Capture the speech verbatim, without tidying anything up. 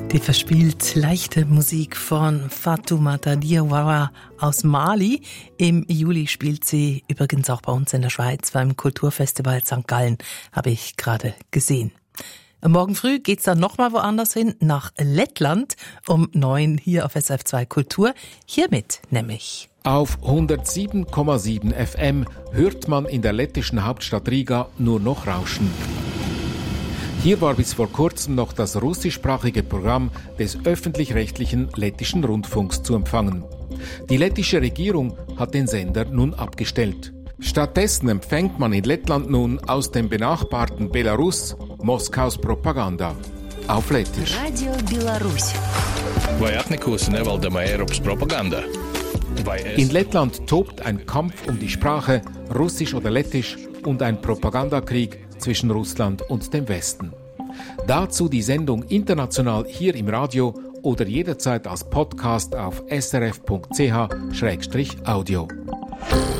Die verspielt leichte Musik von Fatoumata Diawara aus Mali. Im Juli spielt sie übrigens auch bei uns in der Schweiz beim Kulturfestival Sankt Gallen, habe ich gerade gesehen. Morgen früh geht's dann nochmal woanders hin, nach Lettland, um neun hier auf S R F zwei Kultur. Hiermit nämlich. Auf hundertsieben Komma sieben F M hört man in der lettischen Hauptstadt Riga nur noch Rauschen. Hier war bis vor kurzem noch das russischsprachige Programm des öffentlich-rechtlichen lettischen Rundfunks zu empfangen. Die lettische Regierung hat den Sender nun abgestellt. Stattdessen empfängt man in Lettland nun aus dem benachbarten Belarus Moskaus Propaganda. Auf Lettisch. Radio Belarus. In Lettland tobt ein Kampf um die Sprache, Russisch oder Lettisch, und ein Propagandakrieg zwischen Russland und dem Westen. Dazu die Sendung international hier im Radio oder jederzeit als Podcast auf s r f punkt c h slash audio.